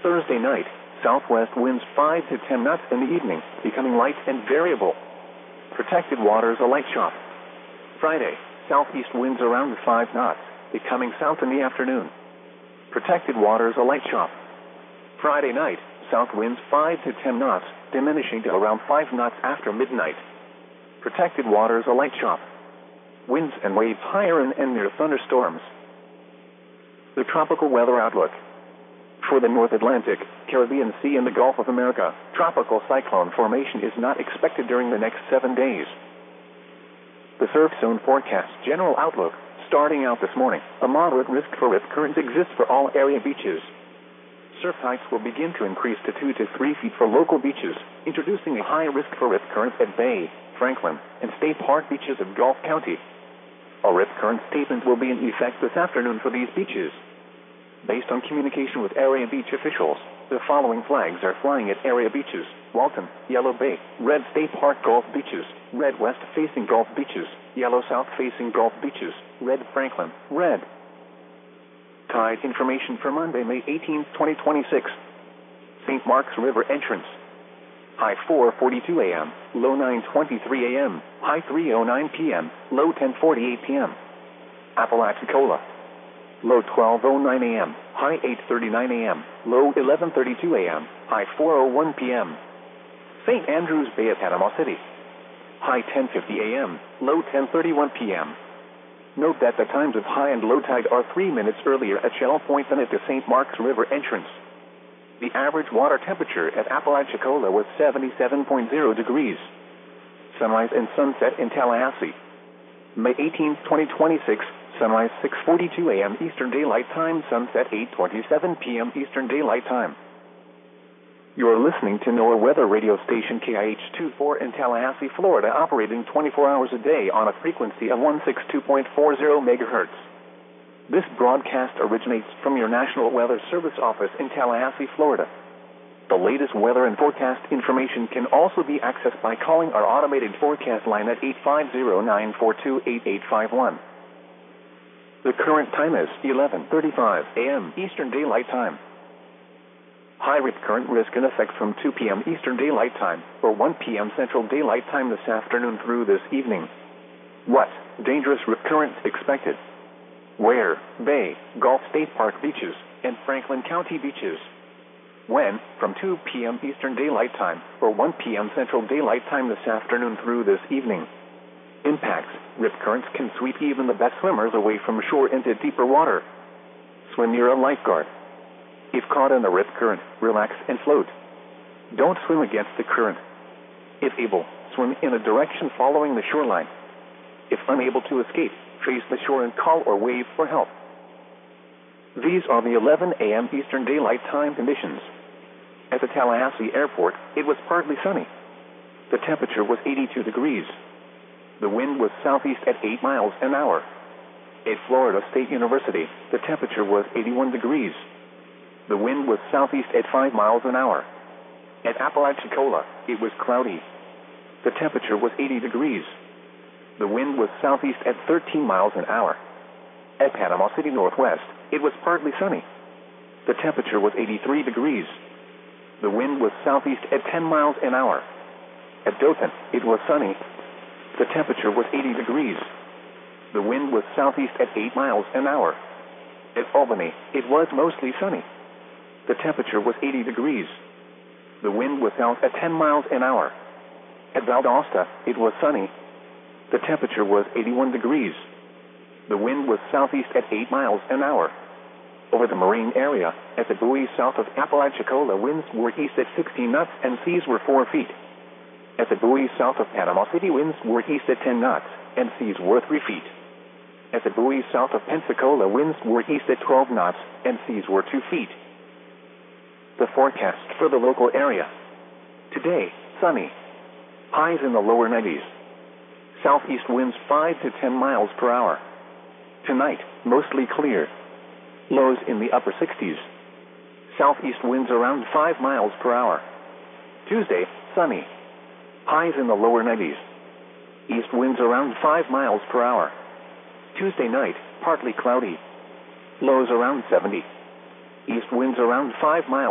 Thursday night, southwest winds 5 to 10 knots in the evening, becoming light and variable. Protected waters a light chop. Friday, southeast winds around 5 knots, becoming south in the afternoon. Protected waters a light chop. Friday night, south winds 5 to 10 knots, diminishing to around 5 knots after midnight. Protected waters a light chop. Winds and waves higher and near thunderstorms. The tropical weather outlook. For the North Atlantic, Caribbean Sea and the Gulf of America, tropical cyclone formation is not expected during the next 7 days. The surf zone forecast general outlook. Starting out this morning, a moderate risk for rip currents exists for all area beaches. Surf heights will begin to increase to 2 to 3 feet for local beaches, introducing a high risk for rip currents at Bay, Franklin, and State Park beaches of Gulf County. A rip current statement will be in effect this afternoon for these beaches. Based on communication with area beach officials, the following flags are flying at area beaches: Walton, Yellow Bay, Red State Park Gulf beaches, Red West facing Gulf beaches, Yellow South facing Gulf beaches, Red Franklin, Red. Tide information for Monday, May 18, 2026. St. Mark's River entrance. High 4:42 a.m., low 9:23 a.m., high 3:09 p.m., low 10:48 p.m. Apalachicola. Low 12:09 a.m., high 8:39 a.m., low 11:32 a.m., high 4:01 p.m. St. Andrews Bay at Panama City. High 10:50 a.m., low 10:31 p.m. Note that the times of high and low tide are 3 minutes earlier at Shell Point than at the St. Mark's River entrance. The average water temperature at Apalachicola was 77.0 degrees. Sunrise and sunset in Tallahassee. May 18, 2026, sunrise 6:42 a.m. Eastern Daylight Time, sunset 8:27 p.m. Eastern Daylight Time. You are listening to NOAA weather radio station KIH-24 in Tallahassee, Florida, operating 24 hours a day on a frequency of 162.40 megahertz. This broadcast originates from your National Weather Service office in Tallahassee, Florida. The latest weather and forecast information can also be accessed by calling our automated forecast line at 850-942-8851. The current time is 11:35 a.m. Eastern Daylight Time. High rip current risk in effect from 2 p.m. Eastern Daylight Time or 1 p.m. Central Daylight Time this afternoon through this evening. What? Dangerous rip currents expected. Where? Bay, Gulf State Park beaches, and Franklin County beaches. When? From 2 p.m. Eastern Daylight Time or 1 p.m. Central Daylight Time this afternoon through this evening. Impacts. Rip currents can sweep even the best swimmers away from shore into deeper water. Swim near a lifeguard. If caught in a rip current, relax and float. Don't swim against the current. If able, swim in a direction following the shoreline. If unable to escape, face the shore and call or wave for help. These are the 11 a.m. Eastern Daylight Time conditions. At the Tallahassee Airport, it was partly sunny. The temperature was 82 degrees. The wind was southeast at 8 miles an hour. At Florida State University, the temperature was 81 degrees. The wind was southeast at 5 miles an hour. At Apalachicola, it was cloudy. The temperature was 80 degrees. The wind was southeast at 13 miles an hour. At Panama City Northwest, it was partly sunny. The temperature was 83 degrees. The wind was southeast at 10 miles an hour. At Dothan, it was sunny. The temperature was 80 degrees. The wind was southeast at 8 miles an hour. At Albany, it was mostly sunny. The temperature was 80 degrees. The wind was south at 10 miles an hour. At Valdosta, it was sunny. The temperature was 81 degrees. The wind was southeast at 8 miles an hour. Over the marine area, at the buoy south of Apalachicola, winds were east at 16 knots and seas were 4 feet. At the buoy south of Panama City, winds were east at 10 knots and seas were 3 feet. At the buoy south of Pensacola, winds were east at 12 knots and seas were 2 feet. The forecast for the local area. Today, sunny. Highs in the lower 90s. Southeast winds 5 to 10 miles per hour. Tonight, mostly clear. Lows in the upper 60s. Southeast winds around 5 miles per hour. Tuesday, sunny. Highs in the lower 90s. East winds around 5 miles per hour. Tuesday night, partly cloudy. Lows around 70. East winds around 5 miles